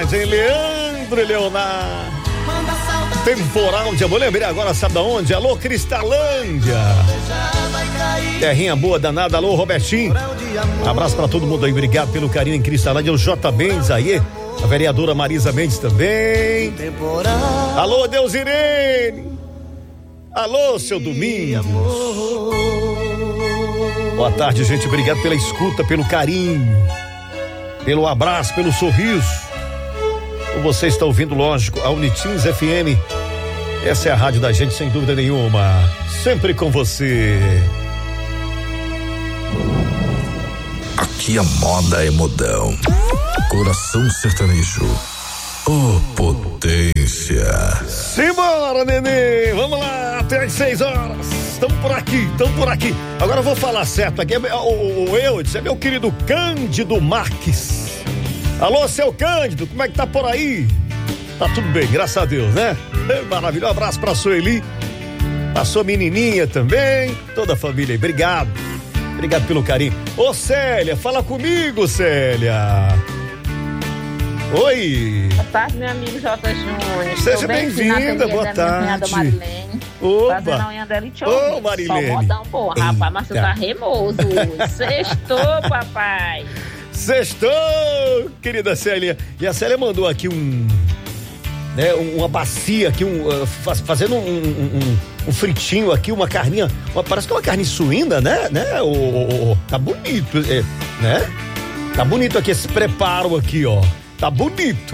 tarde, hein? Leandro e Leonardo. Temporal de amor, lembrei agora, sabe da onde? Alô, Cristalândia. Terrinha boa danada, alô, Robertinho. Abraço pra todo mundo aí, obrigado pelo carinho em Cristalândia. O J. Mendes aí, a vereadora Marisa Mendes também. Alô, Deus Irene. Alô, seu Domingos. Boa tarde, gente, obrigado pela escuta, pelo carinho, pelo abraço, pelo sorriso. Você está ouvindo, lógico, a Unitins FM. Essa é a rádio da gente, sem dúvida nenhuma. Sempre com você. Aqui a moda é modão. Coração sertanejo. Oh, potência. Simbora, nenê. Vamos lá, até às 6 horas. Estamos por aqui. Agora eu vou falar certo aqui. Esse é meu querido Cândido Marques. Alô, seu Cândido, como é que tá por aí? Tá tudo bem, graças a Deus, né? Maravilha, um abraço pra Sueli, a sua menininha também, toda a família aí, obrigado pelo carinho. Ô, Célia, fala comigo, Célia. Oi. Boa tarde, meu amigo J. Júnior. Seja bem-vinda, boa tarde. Marilene. Opa. Fazendo a unha dela e te Ô, Marilene. Só modão, pô, rapaz, mas tu tá remoso hoje. Sextou, papai. Sextou, querida Célia. E a Célia mandou aqui uma bacia aqui, fazendo um fritinho aqui, uma carninha, parece que é uma carne suína, né? Tá bonito, né? Tá bonito aqui esse preparo aqui, ó. Tá bonito.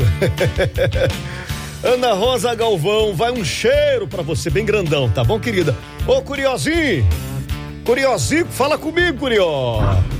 Ana Rosa Galvão, vai um cheiro pra você, bem grandão, tá bom, querida? Ô, Curiosinho, fala comigo, Curió.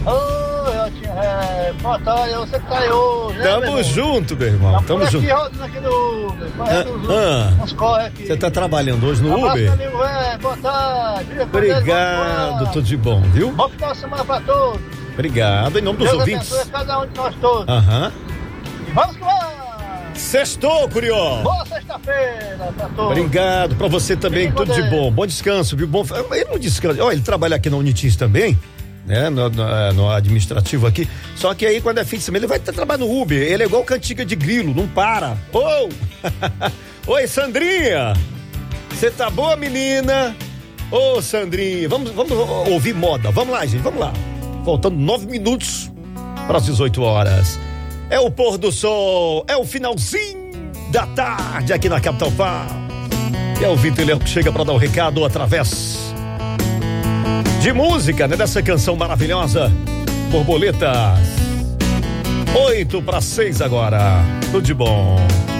Boa tarde, você que tá aí hoje, né? Tamo junto, meu irmão. Tamo junto. Aqui no Uber. Você tá trabalhando hoje no Uber? Amigo, boa tarde. Obrigado, tudo de bom, viu? Bom final de semana pra todos. Obrigado, em nome dos ouvintes. Deus abençoe cada um de nós todos. E vamos que vamos! Sextou, Curió. Boa sexta-feira pra todos. Obrigado pra você também, tudo de bom. Bom descanso, viu? Ele não descansa. Ele trabalha aqui na Unitins também, né? No administrativo aqui. Só que aí, quando é fim de semana, ele vai trabalhar no Uber. Ele é igual cantiga de grilo, não para. Oi, Sandrinha. Você tá boa, menina? Ô, Sandrinha, vamos ouvir moda. Vamos lá, gente, vamos lá. Faltando 9 minutos para as 18 horas. É o pôr do sol, é o finalzinho da tarde aqui na Capital Pá. E é o Vitor Léo que chega para dar o recado através de música, né? Dessa canção maravilhosa, Borboletas. 8 para 6 agora. Tudo de bom.